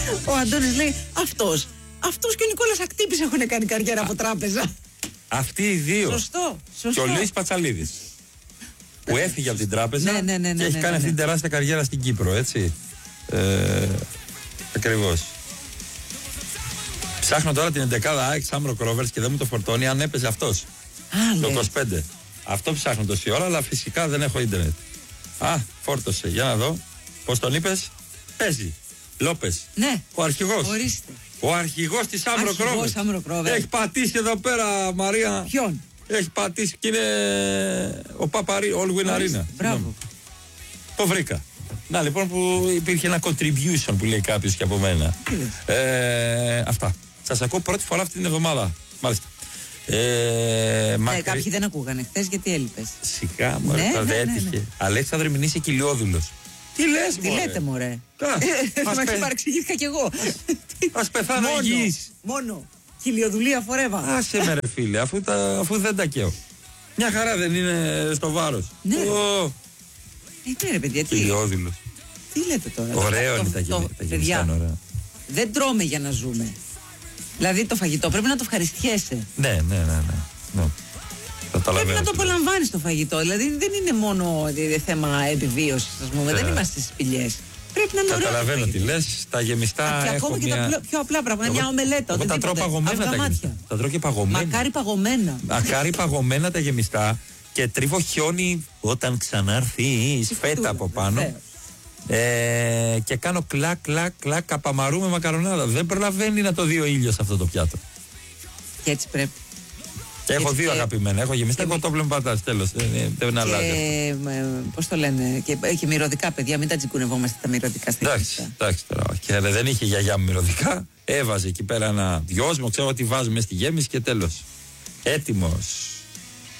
Ο Αντώνης λέει αυτός και ο Νικόλας Ακτύπης έχουν κάνει καριέρα από τράπεζα. Αυτοί οι δύο. Σωστό. Και ο Λύης Πατσαλίδης. Που έφυγε από την τράπεζα και έχει κάνει αυτή την τεράστια καριέρα στην Κύπρο, έτσι. Ακριβώς. Ψάχνω τώρα την 11η ΑΕΚ Σάμρο Κρόβερς και δεν μου το φορτώνει αν έπαιζε αυτός. Το 25. Αυτό ψάχνω τόση ώρα, αλλά φυσικά δεν έχω ίντερνετ. Φόρτωσε. Για να δω. Πώς τον είπες? Παίζει. Λόπες. Ναι. Ο αρχηγός. Ορίστε. Ο αρχηγός της Σάμρο Κρόβερς. Έχει πατήσει εδώ πέρα, Μαρία. Ποιον? Έχει πατήσει και είναι ο Παπαρί, Όλγουιν Αρίνα. Μπράβο. Το βρήκα. Να λοιπόν που υπήρχε ένα contribution που λέει κάποιος και από μένα. Αυτά. Σας ακούω πρώτη φορά αυτή την εβδομάδα. Μάλιστα. Κάποιοι δεν ακούγανε χθες γιατί έλειπες. Σιγά μωρέ, δεν έτυχε. Αλέξανδρε, μην είσαι κοιλιόδουλος. Τι λες μωρέ? Τι λέτε μωρέ? Μας παρεξηγήθηκα κι εγώ. Ας πεθάνω υγιής. Μόνο χιλιοδουλία forever. Άσε με ρε φίλε, αφού δεν τα καίω. Μια χαρά δεν είναι στο βάρος. Ναι ρε παιδιά, χιλιόδουλος. Τι λέτε τώρα? Ωραίο είναι τα γεμιστά. Δεν τρώμε για να ζούμε. Δηλαδή το φαγητό πρέπει να το ευχαριστιέσαι. Ναι. Πρέπει να το απολαμβάνεις το φαγητό. Δηλαδή δεν είναι μόνο θέμα επιβίωσης, ας πούμε. Δεν είμαστε στις σπηλιές. Πρέπει να είναι ωραίο. Καταλαβαίνω τι λες. Τα γεμιστά. Και ακόμα και τα πιο απλά πράγματα. Μια ομελέτα. Εγώ τα τρώω παγωμένα τα γεμιστά. Τα τρώω και παγωμένα. Μακάρι παγωμένα τα γεμιστά. Και τρίβω χιόνι όταν ξανάρθει φέτα από πάνω. Και κάνω κλακ καπαμαρού με μακαρονάδα. Δεν προλαβαίνει να το δει ο ήλιος αυτό το πιάτο. Και έτσι πρέπει. Έχω δύο αγαπημένα. Έχω γεμιστά κοτόπουλο πατάτας. Τέλος. Δεν αλλάζει. Πώς το λένε. Και μυρωδικά, παιδιά. Μην τα τσικουνευόμαστε τα μυρωδικά στα γεμιστά. Εντάξει τώρα. Και δεν είχε γιαγιά μου μυρωδικά. Έβαζε εκεί πέρα ένα δυόσμο. Ξέρω ότι βάζουμε στη γέμιση και τέλος. Έτοιμος.